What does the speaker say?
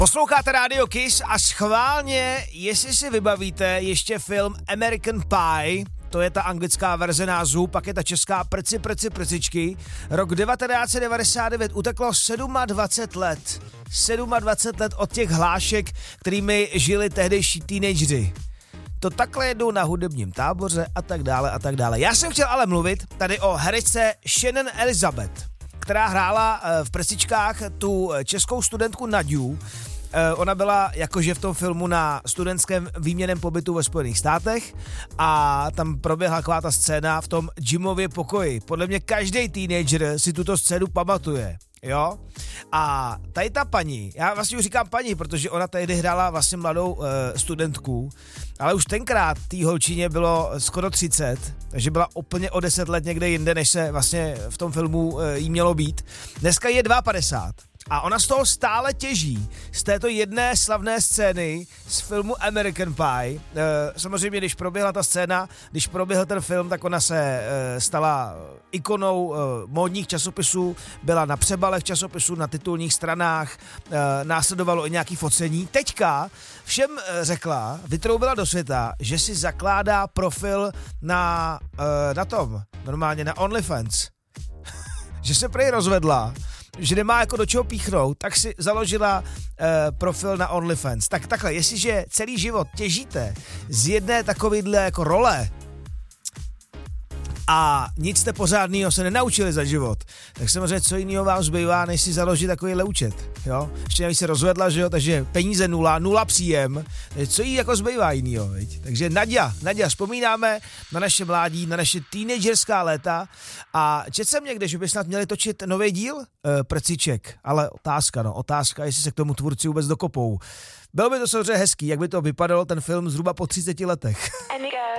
Posloucháte Radio Kiss a schválně, jestli si vybavíte ještě film American Pie, to je ta anglická verze názvu, pak je ta česká Prcičky. Rok 1999 uteklo 27 let. 27 let od těch hlášek, kterými žili tehdejší teenageři. To takhle jedou na hudebním táboře a tak dále a tak dále. Já jsem chtěl ale mluvit tady o herečce Shannon Elizabeth, která hrála v Prcičkách tu českou studentku Naďu. Ona byla jakože v tom filmu na studentském výměnném pobytu ve Spojených státech a tam proběhla taková ta scéna v tom gymově pokoji. Podle mě každý teenager si tuto scénu pamatuje. Jo? A tady ta paní, já vlastně už říkám paní, protože ona tehdy hrála vlastně mladou studentku, ale už tenkrát té holčině bylo skoro 30, takže byla úplně o 10 let někde jinde, než se vlastně v tom filmu jí mělo být. Dneska je 52. A ona z toho stále těží, z této jedné slavné scény z filmu American Pie. Samozřejmě, když proběhla ta scéna, když proběhl ten film, tak ona se stala ikonou módních časopisů, byla na přebalech časopisů, na titulních stranách, následovalo i nějaký focení. Teďka všem řekla, vytroubila do světa, že si zakládá profil na tom, normálně na OnlyFans. Že se prej rozvedla, že nemá jako do čeho píchnout, tak si založila profil na OnlyFans. Tak takhle, jestliže celý život těžíte z jedné takovýhle jako role a nic jste pořádného se nenaučili za život, tak samozřejmě co jiného vám zbývá, než si založit takovýhle účet, jo? Ještě navíc se rozvedla, že jo, takže peníze nula příjem, co jí jako zbývá jinýho, viď? Takže Naďa, vzpomínáme na naše mládí, na naše teenagerská léta a četl jsem někde, že by snad měli točit nový díl Prciček, ale otázka, jestli se k tomu tvůrci vůbec dokopou. Bylo by to samozřejmě hezký, jak by to vypadalo ten film zhruba po 30 letech.